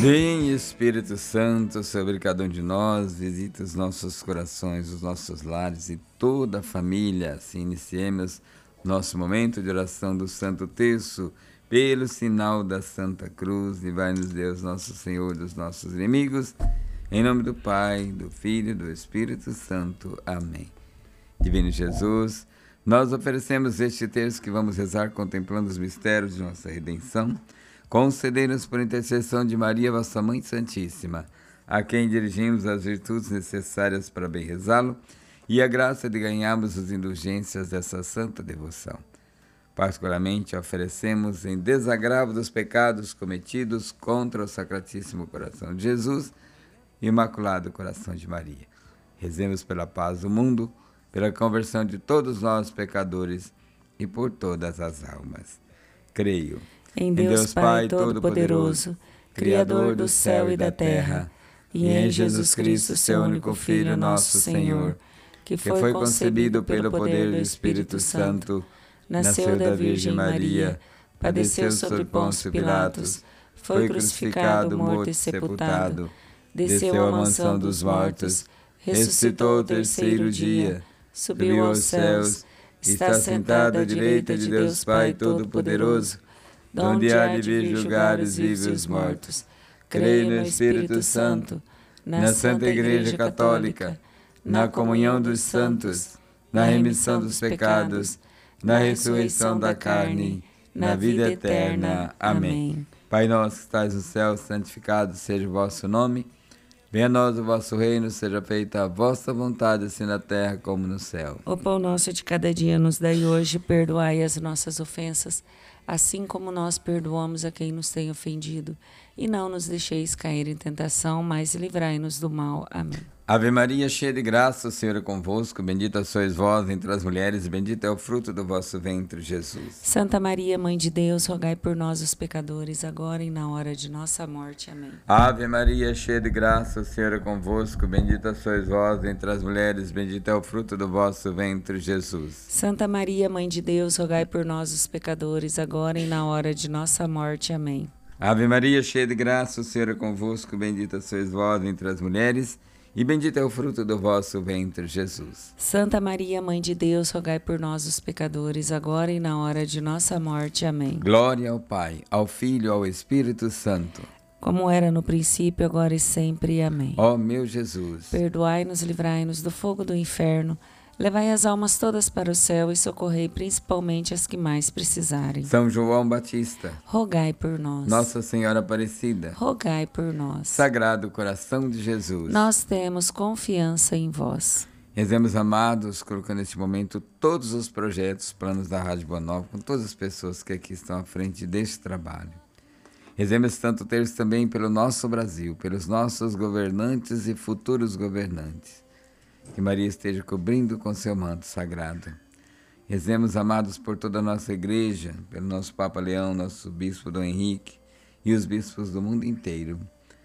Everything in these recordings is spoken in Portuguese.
Vem, Espírito Santo, sobre cada um de nós, visita os nossos corações, os nossos lares e toda a família. Assim iniciemos nosso momento de oração do Santo Terço, pelo sinal da Santa Cruz, e vai-nos Deus, nosso Senhor, dos nossos inimigos, em nome do Pai, do Filho e do Espírito Santo. Amém. Divino Jesus, nós oferecemos este terço que vamos rezar contemplando os mistérios de nossa redenção. Concedei-nos por intercessão de Maria, vossa Mãe Santíssima, a quem dirigimos as virtudes necessárias para bem rezá-lo, e a graça de ganharmos as indulgências dessa santa devoção. Particularmente oferecemos em desagravo dos pecados cometidos contra o Sacratíssimo Coração de Jesus e Imaculado Coração de Maria. Rezemos pela paz do mundo, pela conversão de todos nós pecadores e por todas as almas. Creio em Deus Pai Todo-Poderoso, Criador do céu e da terra, e em Jesus Cristo, seu único Filho, nosso Senhor, que foi concebido pelo poder do Espírito Santo, nasceu da Virgem Maria, padeceu sobre Pôncio Pilatos, foi crucificado, morto e sepultado, desceu à mansão dos mortos, ressuscitou ao terceiro dia, subiu aos céus, está sentado à direita de Deus Pai Todo-Poderoso, donde há de vir julgar os vivos e os mortos. Creio no Espírito Santo, na Santa Igreja Católica, na comunhão dos santos, na remissão dos pecados, na ressurreição da carne, na vida eterna. Amém. Pai nosso que estais no céu, santificado seja o vosso nome. Venha a nós o vosso reino, seja feita a vossa vontade, assim na terra como no céu. O pão nosso de cada dia nos dai hoje, perdoai as nossas ofensas, assim como nós perdoamos a quem nos tem ofendido. E não nos deixeis cair em tentação, mas livrai-nos do mal. Amém. Ave Maria, cheia de graça, o Senhor é convosco. Bendita sois vós entre as mulheres, e bendito é o fruto do vosso ventre, Jesus. Santa Maria, Mãe de Deus, rogai por nós, os pecadores, agora e na hora de nossa morte. Amém. Ave Maria, cheia de graça, o Senhor é convosco. Bendita sois vós entre as mulheres, bendito é o fruto do vosso ventre, Jesus. Santa Maria, Mãe de Deus, rogai por nós, os pecadores, agora e na hora de nossa morte. Amém. Ave Maria, cheia de graça, o Senhor é convosco. Bendita sois vós entre as mulheres, e bendito é o fruto do vosso ventre, Jesus. Santa Maria, Mãe de Deus, rogai por nós, os pecadores, agora e na hora de nossa morte. Amém. Glória ao Pai, ao Filho e ao Espírito Santo, como era no princípio, agora e sempre. Amém. Ó meu Jesus, perdoai-nos, livrai-nos do fogo do inferno, levai as almas todas para o céu e socorrei principalmente as que mais precisarem. São João Batista, rogai por nós. Nossa Senhora Aparecida, rogai por nós. Sagrado Coração de Jesus, nós temos confiança em vós. Rezemos, amados, colocando neste momento todos os projetos, planos da Rádio Boa Nova, com todas as pessoas que aqui estão à frente deste trabalho. Rezemos tanto terço também pelo nosso Brasil, pelos nossos governantes e futuros governantes. Que Maria esteja cobrindo com seu manto sagrado. Rezemos, amados, por toda a nossa igreja, pelo nosso Papa Leão, nosso Bispo Dom Henrique e os bispos do mundo inteiro.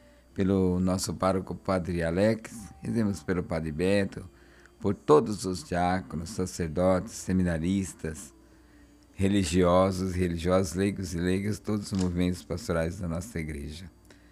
Pelo nosso pároco Padre Alex, rezemos pelo Padre Beto, por todos os diáconos, sacerdotes, seminaristas, religiosos e religiosas, leigos e leigas, todos os movimentos pastorais da nossa igreja.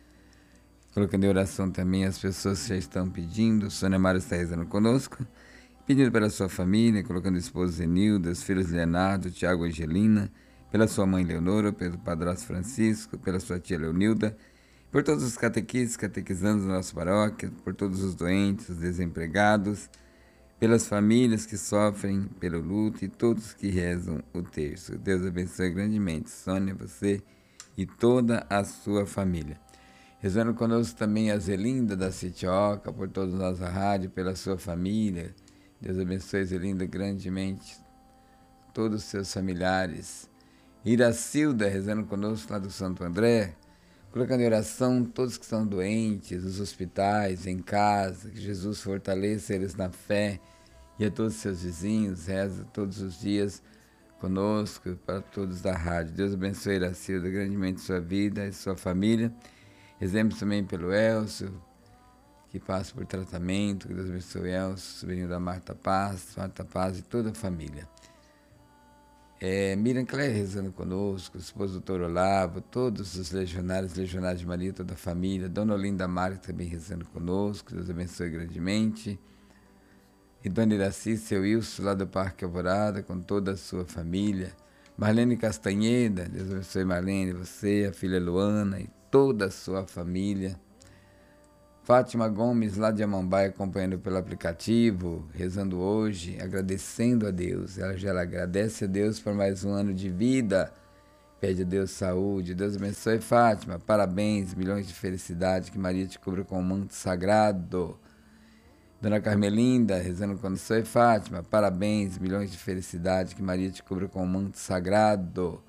Colocando em oração também as pessoas que já estão pedindo. Sônia Mara está rezando conosco, pedindo pela sua família, colocando o esposo Zenilda, os filhos Leonardo, Tiago e Angelina, pela sua mãe Leonora, pelo padrasto Francisco, pela sua tia Leonilda, por todos os catequistas, catequizandos da nossa paróquia, por todos os doentes, os desempregados, pelas famílias que sofrem pelo luto e todos que rezam o terço. Deus abençoe grandemente, Sônia, você e toda a sua família. Rezando conosco também a Zelinda da Citioca, por todos nós da rádio, pela sua família. Deus abençoe, Zelinda, grandemente, todos os seus familiares. Iracilda, rezando conosco lá do Santo André, colocando em oração todos que estão doentes, nos hospitais, em casa, que Jesus fortaleça eles na fé, e a todos os seus vizinhos, reza todos os dias conosco, para todos da rádio. Deus abençoe, Iracilda, grandemente sua vida e sua família. Rezemos também pelo Elcio, que passa por tratamento. Que Deus abençoe o Elcio, sobrinho da Marta Paz e toda a família. Miriam Clare rezando conosco, o esposo do doutor Olavo, todos os legionários de Maria, toda a família, Dona Olinda Mário também rezando conosco, Deus abençoe grandemente. E Dona Iraci, seu Wilson, lá do Parque Alvorada, com toda a sua família. Marlene Castanheda, Deus abençoe Marlene, você, a filha Luana e toda a sua família. Fátima Gomes, lá de Amambai, acompanhando pelo aplicativo, rezando hoje, agradecendo a Deus. Ela já agradece a Deus por mais um ano de vida, pede a Deus saúde. Deus abençoe, Fátima, parabéns, milhões de felicidade, que Maria te cubra com um manto sagrado. Dona Carmelinda, rezando com você, Fátima, parabéns, milhões de felicidade, que Maria te cubra com um manto sagrado.